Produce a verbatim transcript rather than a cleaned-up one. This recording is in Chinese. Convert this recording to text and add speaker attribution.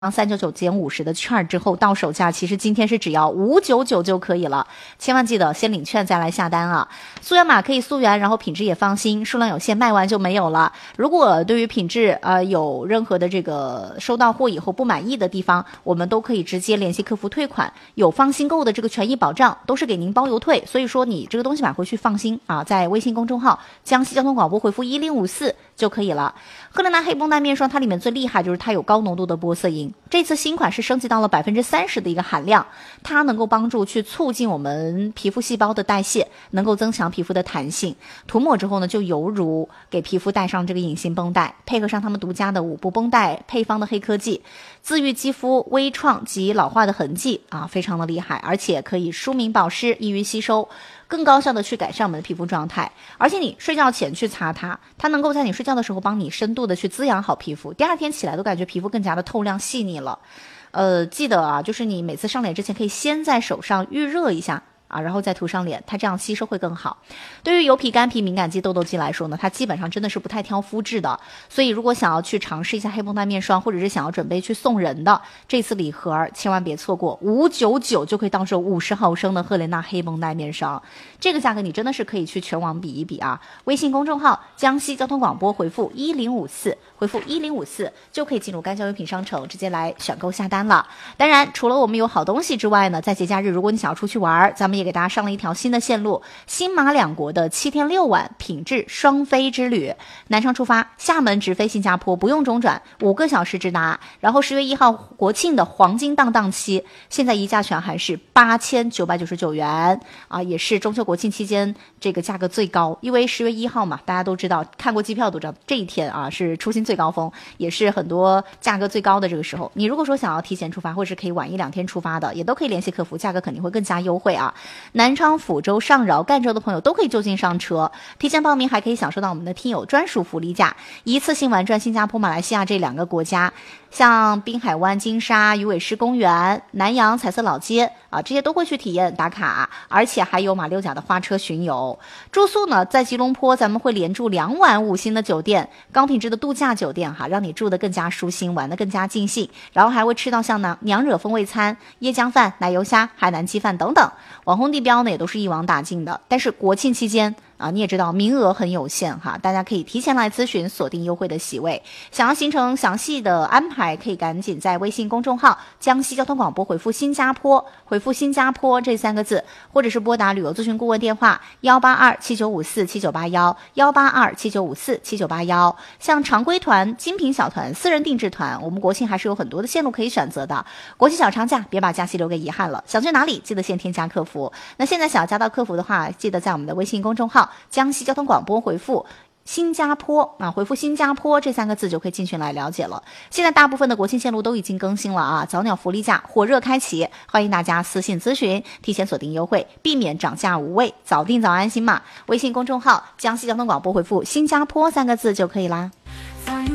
Speaker 1: 三九九减五十的券之后，到手价其实今天是只要五九九就可以了，千万记得先领券再来下单啊！溯源码可以溯源，然后品质也放心，数量有限，卖完就没有了。如果对于品质呃有任何的这个收到货以后不满意的地方，我们都可以直接联系客服退款，有放心购的这个权益保障，都是给您包邮退。所以说你这个东西买回去放心啊，在微信公众号江西交通广播回复一零五四就可以了。赫莲娜黑绷带面霜它里面最厉害就是它有高浓度的玻色因。这次新款是升级到了百分之三十的一个含量，它能够帮助去促进我们皮肤细胞的代谢，能够增强皮肤的弹性。涂抹之后呢，就犹如给皮肤戴上这个隐形绷带，配合上他们独家的五步绷带配方的黑科技，自愈肌肤微创及老化的痕迹啊，非常的厉害，而且可以舒明保湿，易于吸收，更高效的去改善我们的皮肤状态。而且你睡觉前去擦它，它能够在你睡觉的时候帮你深度的去滋养好皮肤，第二天起来都感觉皮肤更加的透亮细腻了。呃，记得啊，就是你每次上脸之前可以先在手上预热一下啊，然后再涂上脸，它这样吸收会更好。对于油皮、干皮、敏感肌、痘痘肌来说呢，它基本上真的是不太挑肤质的。所以如果想要去尝试一下黑绷带面霜，或者是想要准备去送人的，这次礼盒千万别错过，五九九就可以到手五十毫升的赫莲娜黑绷带面霜，这个价格你真的是可以去全网比一比啊！微信公众号江西交通广播回复一零五四，回复一零五四就可以进入该交优品商城，直接来选购下单了。当然，除了我们有好东西之外呢，在节假日如果你想要出去玩，咱们也给大家上了一条新的线路，新马两国的七天六晚品质双飞之旅，南昌出发，厦门直飞新加坡，不用中转，五个小时直达。然后十月一号国庆的黄金档档期，现在一价全还是八千九百九十九元啊，也是中秋国庆期间这个价格最高，因为十月一号嘛，大家都知道，看过机票都知道这一天啊是出行最高峰，也是很多价格最高的这个时候。你如果说想要提前出发，或是可以晚一两天出发的，也都可以联系客服，价格肯定会更加优惠啊。南昌、抚州、上饶、赣州的朋友都可以就近上车，提前报名还可以享受到我们的听友专属福利价，一次性玩转新加坡、马来西亚这两个国家，像滨海湾、金沙、鱼尾狮公园、南洋彩色老街啊，这些都会去体验打卡，而且还有马六甲的花车巡游。住宿呢，在吉隆坡咱们会连住两晚五星的酒店，高品质的度假酒店哈，让你住得更加舒心，玩得更加尽兴，然后还会吃到像呢娘惹风味餐、椰浆饭、奶油虾、海南鸡饭等等，网红地标呢也都是一网打尽的。但是国庆期间啊，你也知道名额很有限哈，大家可以提前来咨询，锁定优惠的席位。想要行程详细的安排，可以赶紧在微信公众号江西交通广播回复新加坡，回复新加坡这三个字，或者是拨打旅游咨询顾问电话幺八二七九五四七九八幺幺八二七九五四七九八幺。像常规团、精品小团、私人定制团，我们国庆还是有很多的线路可以选择的。国庆小长假，别把假期留给遗憾了。想去哪里，记得先添加客服。那现在想要加到客服的话，记得在我们的微信公众号江西交通广播回复新加坡啊，回复新加坡这三个字就可以进群来了解了。现在大部分的国庆线路都已经更新了啊，早鸟福利价火热开启，欢迎大家私信咨询，提前锁定优惠，避免涨价无畏，早订早安心嘛。微信公众号江西交通广播回复新加坡三个字就可以啦。